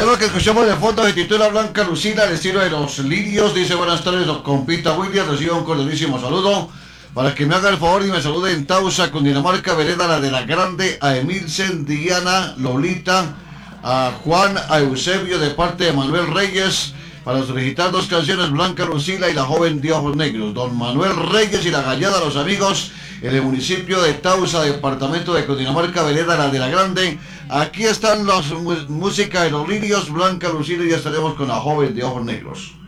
Lo que escuchamos de fondo se titula Blanca Lucila, al estilo de los lirios. Dice buenas tardes, don compita William. Reciba un cordialísimo saludo. Para que me haga el favor y me salude en Tausa, Cundinamarca, Vereda, la de la Grande, a Emilcen, Diana, Lolita, a Juan, a Eusebio, de parte de Manuel Reyes, para solicitar dos canciones, Blanca Lucila y La Joven de Ojos Negros. Don Manuel Reyes y La Gallada, los amigos en el municipio de Tausa, departamento de Cundinamarca, Vereda, la de la Grande. Aquí están las música de los lirios, Blanca Lucila, y ya estaremos con La Joven de Ojos Negros.